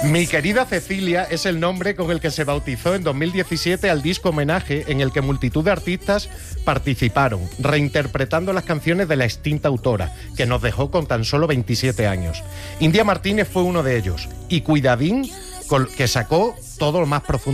Mi querida Cecilia es el nombre con el que se bautizó en 2017 al disco homenaje en el que multitud de artistas participaron, reinterpretando las canciones de la extinta autora, que nos dejó con tan solo 27 años. India Martínez fue uno de ellos, y cuidadín, que sacó todo lo más profundo